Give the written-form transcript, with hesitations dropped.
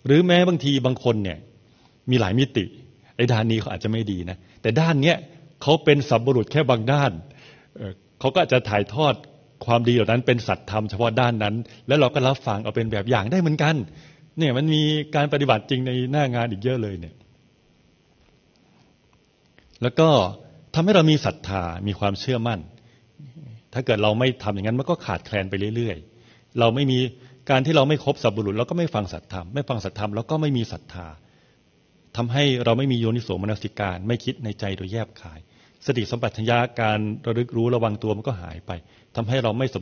หรือแม้บางทีบางคนเนี่ยมีหลายมิติไอ้ด้านนี้เขาอาจจะไม่ดีนะแต่ด้านเนี้ยเขาเป็นสัพบุรุษแค่บางด้านเขาก็อาจจะถ่ายทอดความดีเหล่านั้นเป็นสัตธรรมเฉพาะด้านนั้นแล้วเราก็รับฟังเอาเป็นแบบอย่างได้เหมือนกันเนี่ยมันมีการปฏิบัติจริงในหน้างานอีกเยอะเลยเนี่ยแล้วก็ทำให้เรามีศรัทธามีความเชื่อมั่นถ้าเกิดเราไม่ทำอย่างนั้นมันก็ขาดแคลนไปเรื่อยๆเราไม่มีการที่เราไม่คบสัพบุรุษเราก็ไม่ฟังสัตธรรมไม่ฟังสัตธรรมแล้วก็ไม่มีศรัทธาทำให้เราไม่มีโยนิโสมนสิการไม่คิดในใจโดยแยบคายสติสัมปชัญญะการระลึกรู้ระวังตัวมันก็หายไปทำให้เราไม่สม